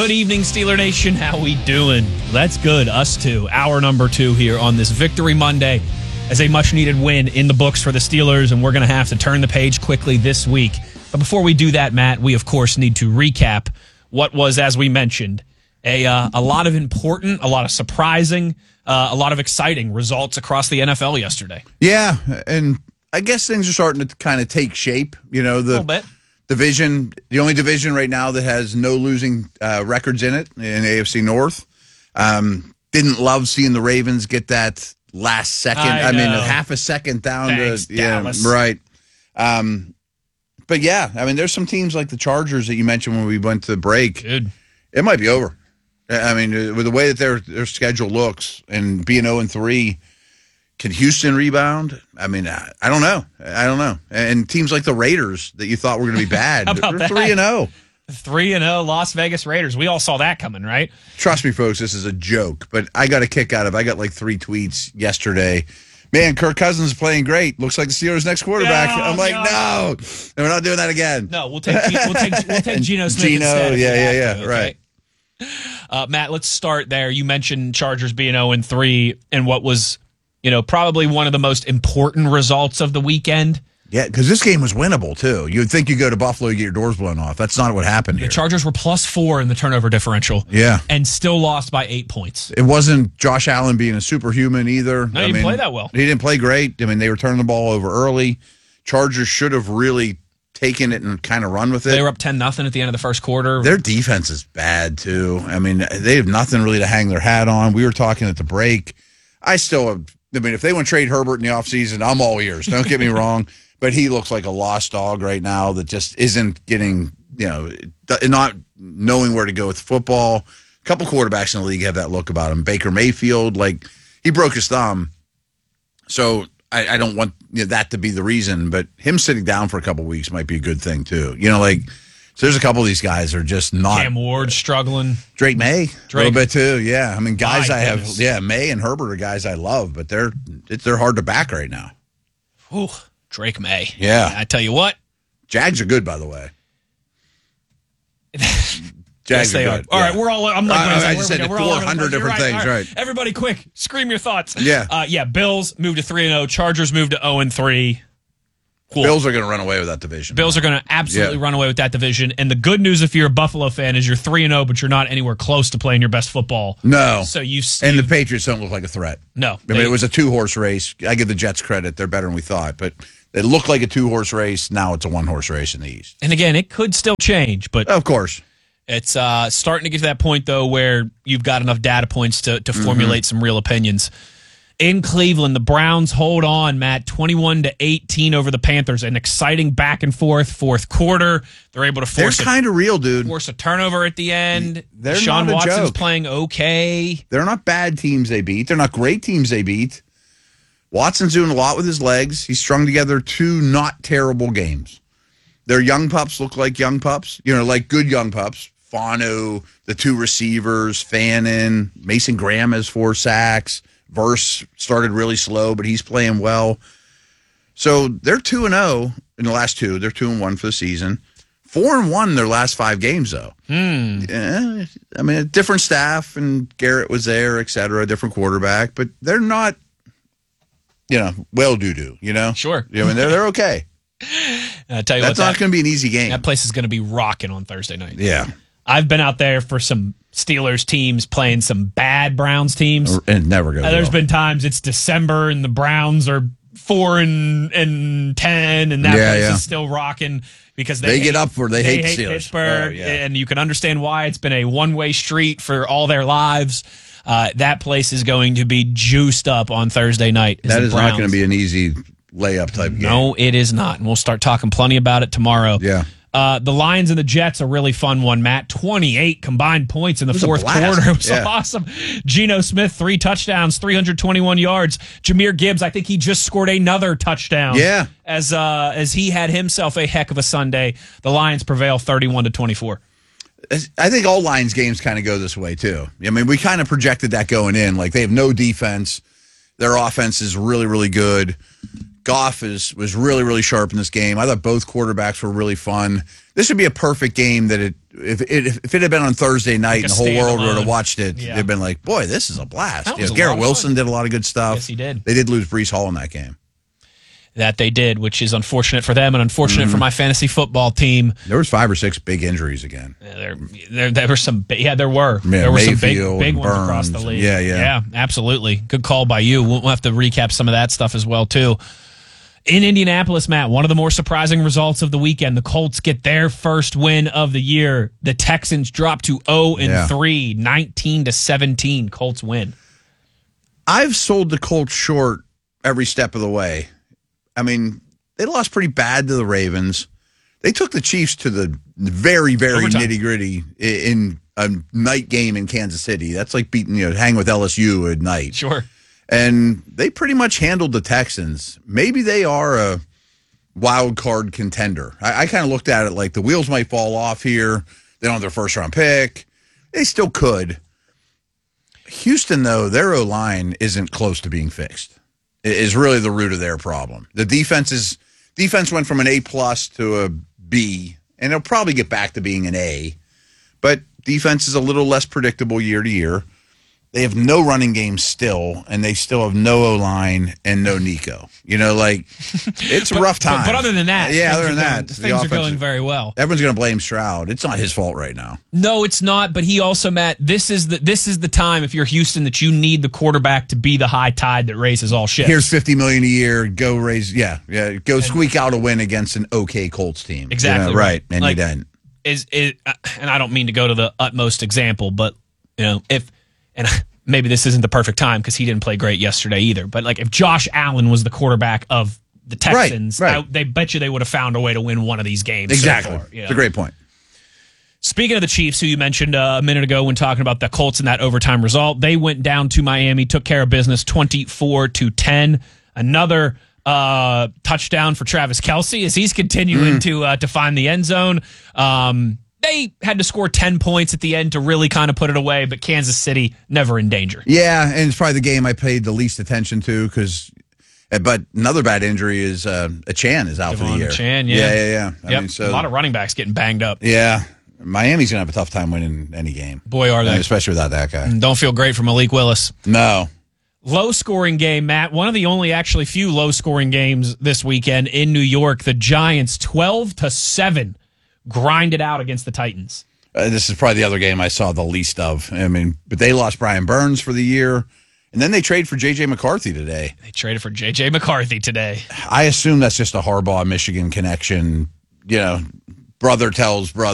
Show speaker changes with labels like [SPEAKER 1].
[SPEAKER 1] Good evening, Steeler Nation. How we doing? That's good. Us too. Hour number 2 here on this Victory Monday as a much-needed win in the books for the Steelers, and we're going to have to turn the page quickly this week. But before we do that, Matt, we, of course, need to recap what was, as we mentioned, a lot of important, a lot of surprising, a lot of exciting results across the NFL yesterday.
[SPEAKER 2] Yeah, and I guess things are starting to kind of take shape. You know,
[SPEAKER 1] A little bit.
[SPEAKER 2] division, the only division right now that has no losing records in it, in AFC North. Didn't love seeing the Ravens get that last second. I mean, half a second down.
[SPEAKER 1] Thanks, Dallas.
[SPEAKER 2] Right. But yeah, I mean, there's some teams like the Chargers that you mentioned when we went to the break.
[SPEAKER 1] Dude.
[SPEAKER 2] It might be over. I mean, with the way that their schedule looks and being 0-3, can Houston rebound? I mean, I don't know. And teams like the Raiders that you thought were going to be bad,
[SPEAKER 1] How about
[SPEAKER 2] they're
[SPEAKER 1] that?
[SPEAKER 2] 3-0.
[SPEAKER 1] 3-0 Las Vegas Raiders. We all saw that coming, right?
[SPEAKER 2] Trust me, folks, this is a joke, but I got a kick out of it. I got like 3 tweets yesterday. Man, Kirk Cousins is playing great. Looks like the Steelers' next quarterback.
[SPEAKER 1] No,
[SPEAKER 2] I'm like, no, we're not doing that again.
[SPEAKER 1] No, we'll take Geno Smith instead.
[SPEAKER 2] Yeah, right.
[SPEAKER 1] Matt, let's start there. You mentioned Chargers being 0-3 and what was, probably one of the most important results of the weekend.
[SPEAKER 2] Yeah, because this game was winnable, too. You'd think you go to Buffalo, you get your doors blown off. That's not what happened here.
[SPEAKER 1] The Chargers were +4 in the turnover differential.
[SPEAKER 2] Yeah.
[SPEAKER 1] And still lost by 8 points.
[SPEAKER 2] It wasn't Josh Allen being a superhuman either.
[SPEAKER 1] No, he didn't play that well.
[SPEAKER 2] He didn't play great. I mean, they were turning the ball over early. Chargers should have really taken it and kind of run with it.
[SPEAKER 1] They were up 10-0 at the end of the first quarter.
[SPEAKER 2] Their defense is bad, too. I mean, they have nothing really to hang their hat on. We were talking at the break. If they want to trade Herbert in the offseason, I'm all ears. Don't get me wrong. But he looks like a lost dog right now that just isn't getting, not knowing where to go with football. A couple quarterbacks in the league have that look about him. Baker Mayfield, he broke his thumb. So I don't want that to be the reason, but him sitting down for a couple weeks might be a good thing too. So there's a couple of these guys are just not.
[SPEAKER 1] Cam Ward struggling.
[SPEAKER 2] Drake May, a little bit too. Yeah, I mean guys
[SPEAKER 1] My
[SPEAKER 2] I have.
[SPEAKER 1] goodness.
[SPEAKER 2] Yeah, May and Herbert are guys I love, but they're hard to back right now.
[SPEAKER 1] Ooh, Drake May.
[SPEAKER 2] Yeah.
[SPEAKER 1] I tell you what.
[SPEAKER 2] Jags are good, by the way.
[SPEAKER 1] Yes, they are.
[SPEAKER 2] good.
[SPEAKER 1] All right,
[SPEAKER 2] Yeah.
[SPEAKER 1] we're all. I'm like,
[SPEAKER 2] I just said
[SPEAKER 1] we're all over the
[SPEAKER 2] 400
[SPEAKER 1] place. You're
[SPEAKER 2] different things,
[SPEAKER 1] all
[SPEAKER 2] right.
[SPEAKER 1] Everybody, quick, scream your thoughts.
[SPEAKER 2] Yeah.
[SPEAKER 1] Bills moved to 3-0. Chargers moved to 0-3. Cool.
[SPEAKER 2] Bills are going to run away with that division.
[SPEAKER 1] Bills are going to absolutely
[SPEAKER 2] Yeah.
[SPEAKER 1] run away with that division. And the good news, if you're a Buffalo fan, is you're 3-0, but you're not anywhere close to playing your best football.
[SPEAKER 2] No.
[SPEAKER 1] So
[SPEAKER 2] And the Patriots don't look like a threat.
[SPEAKER 1] no.
[SPEAKER 2] I mean, it was a 2-horse race. I give the Jets credit. They're better than we thought. But it looked like a 2-horse race. Now it's a 1-horse race in the East.
[SPEAKER 1] And again, it could still change, but
[SPEAKER 2] Of course.
[SPEAKER 1] it's starting to get to that point, though, where you've got enough data points to formulate some real opinions. In Cleveland, the Browns hold on, Matt, 21-18 over the Panthers. An exciting back and forth fourth quarter. They're able to
[SPEAKER 2] They're kind of real, dude.
[SPEAKER 1] force a turnover at the end.
[SPEAKER 2] They're
[SPEAKER 1] Deshaun
[SPEAKER 2] not a
[SPEAKER 1] Watson's
[SPEAKER 2] joke.
[SPEAKER 1] playing okay.
[SPEAKER 2] They're not bad teams they beat. They're not great teams they beat. Watson's doing a lot with his legs. He's strung together 2 not terrible games. Their young pups look like young pups, like good young pups. Fanu, the 2 receivers, Fannin, Mason Graham has 4 sacks. Verse started really slow, but he's playing well. So they're 2-0 in the last 2. They're 2-1 for the season. 4-1 in their last 5 games, though. Yeah, I mean, a different staff, and Garrett was there, et cetera, different quarterback, but they're not, well doo-doo,
[SPEAKER 1] Sure.
[SPEAKER 2] I mean, they're okay.
[SPEAKER 1] I tell you
[SPEAKER 2] That's
[SPEAKER 1] what,
[SPEAKER 2] not going to be an easy game.
[SPEAKER 1] that place is going to be rocking on Thursday night.
[SPEAKER 2] Yeah.
[SPEAKER 1] I've been out there for some Steelers teams playing some bad Browns teams.
[SPEAKER 2] And it never goes
[SPEAKER 1] There's
[SPEAKER 2] well.
[SPEAKER 1] been times it's December and the Browns are 4-10, and that place is still rocking because they
[SPEAKER 2] get up for they hate Steelers.
[SPEAKER 1] Pittsburgh,
[SPEAKER 2] Oh, yeah.
[SPEAKER 1] and you can understand why. It's been a one-way street for all their lives. That place is going to be juiced up on Thursday night.
[SPEAKER 2] That is not going to be an easy layup type game.
[SPEAKER 1] No, it is not, and we'll start talking plenty about it tomorrow.
[SPEAKER 2] Yeah.
[SPEAKER 1] The Lions and the Jets, a really fun one, Matt. 28 combined points in the
[SPEAKER 2] was a
[SPEAKER 1] fourth
[SPEAKER 2] blast.
[SPEAKER 1] quarter. It was
[SPEAKER 2] Yeah.
[SPEAKER 1] awesome. Geno Smith, 3 touchdowns, 321 yards. Jameer Gibbs, I think he just scored another touchdown.
[SPEAKER 2] Yeah.
[SPEAKER 1] As he had himself a heck of a Sunday. The Lions prevail 31-24.
[SPEAKER 2] I think all Lions games kind of go this way, too. I mean, we kind of projected that going in. Like, they have no defense. Their offense is really, really good. Goff was really, really sharp in this game. I thought both quarterbacks were really fun. This would be a perfect game that if it had been on Thursday night and the whole world would have watched it,
[SPEAKER 1] Yeah.
[SPEAKER 2] they'd been like, boy, this is a blast.
[SPEAKER 1] That was a lot
[SPEAKER 2] Garrett
[SPEAKER 1] of
[SPEAKER 2] Wilson
[SPEAKER 1] fun.
[SPEAKER 2] did a lot of good stuff.
[SPEAKER 1] Yes, he did.
[SPEAKER 2] They did lose Breece Hall in that game.
[SPEAKER 1] That they did, which is unfortunate for them and unfortunate for my fantasy football team.
[SPEAKER 2] There was 5 or 6 big injuries again.
[SPEAKER 1] There were some, there were.
[SPEAKER 2] Yeah,
[SPEAKER 1] there were some
[SPEAKER 2] Mayfield
[SPEAKER 1] big
[SPEAKER 2] and
[SPEAKER 1] ones across the
[SPEAKER 2] Burns.
[SPEAKER 1] league.
[SPEAKER 2] Yeah.
[SPEAKER 1] Absolutely. Good call by you. We'll have to recap some of that stuff as well, too. In Indianapolis, Matt, one of the more surprising results of the weekend, the Colts get their first win of the year. The Texans drop to 0-3, 19-17. Colts win.
[SPEAKER 2] I've sold the Colts short every step of the way. I mean, they lost pretty bad to the Ravens. They took the Chiefs to the very, very
[SPEAKER 1] Overtime.
[SPEAKER 2] nitty-gritty in a night game in Kansas City. That's like beating, hang with LSU at night.
[SPEAKER 1] Sure.
[SPEAKER 2] And they pretty much handled the Texans. Maybe they are a wild card contender. I kind of looked at it like the wheels might fall off here. They don't have their first-round pick. They still could. Houston, though, their O-line isn't close to being fixed. It is really the root of their problem. The defense went from an A+ to a B, and it'll probably get back to being an A. But defense is a little less predictable year to year. They have no running game still, and they still have no O-line and no Nico. It's a rough time.
[SPEAKER 1] But other than that, things are going very well.
[SPEAKER 2] Everyone's going to blame Stroud. It's not his fault right now.
[SPEAKER 1] No, it's not. But he also, Matt, this is the time if you're Houston that you need the quarterback to be the high tide that raises all ships.
[SPEAKER 2] Here's $50 million a year. Go raise, go squeak out a win against an okay Colts team.
[SPEAKER 1] Exactly
[SPEAKER 2] right. And you didn't.
[SPEAKER 1] And I don't mean to go to the utmost example, but and maybe this isn't the perfect time because he didn't play great yesterday either. But like if Josh Allen was the quarterback of the Texans,
[SPEAKER 2] right.
[SPEAKER 1] they bet you they would have found a way to win one of these games.
[SPEAKER 2] Exactly.
[SPEAKER 1] So far.
[SPEAKER 2] It's a great point.
[SPEAKER 1] Speaking of the Chiefs, who you mentioned a minute ago when talking about the Colts and that overtime result, they went down to Miami, took care of business 24-10. Another touchdown for Travis Kelce as he's continuing to find the end zone. They had to score 10 points at the end to really kind of put it away, but Kansas City never in danger.
[SPEAKER 2] Yeah, and it's probably the game I paid the least attention to but another bad injury is Achane is out for the year.
[SPEAKER 1] Achane,
[SPEAKER 2] yeah.
[SPEAKER 1] Yep. A lot of running backs getting banged up.
[SPEAKER 2] Yeah, Miami's going to have a tough time winning any game.
[SPEAKER 1] Boy, are they.
[SPEAKER 2] Especially without that guy.
[SPEAKER 1] Don't feel great for Malik Willis.
[SPEAKER 2] No.
[SPEAKER 1] Low-scoring game, Matt. One of the only actually few low-scoring games this weekend in New York. The Giants 12-7 grinded out against the Titans.
[SPEAKER 2] This is probably the other game I saw the least of. I mean, but they lost Brian Burns for the year, and then they trade for J.J. McCarthy today.
[SPEAKER 1] They traded for J.J. McCarthy today.
[SPEAKER 2] I assume that's just a Harbaugh-Michigan connection. Brother tells brother.